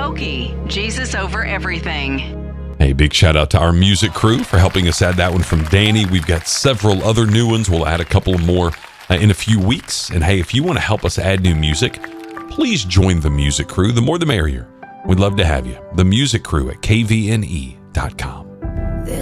Pokey, Jesus Over Everything. Hey, big shout out to our music crew for helping us add that one from Danny. We've got several other new ones. We'll add a couple more in a few weeks. And hey, if you want to help us add new music, please join the music crew. The more the merrier. We'd love to have you. The music crew at kvne.com.